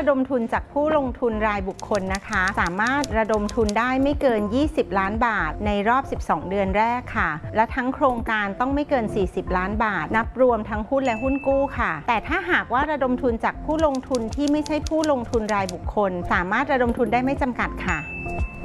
ระดมทุนจากผู้ลงทุนรายบุคคลนะคะสามารถระดมทุนได้ไม่เกิน20ล้านบาทในรอบ12เดือนแรกค่ะและทั้งโครงการต้องไม่เกิน40ล้านบาทนับรวมทั้งหุ้นและหุ้นกู้ค่ะแต่ถ้าหากว่าระดมทุนจากผู้ลงทุนที่ไม่ใช่ผู้ลงทุนรายบุคคลสามารถระดมทุนได้ไม่จำกัดค่ะ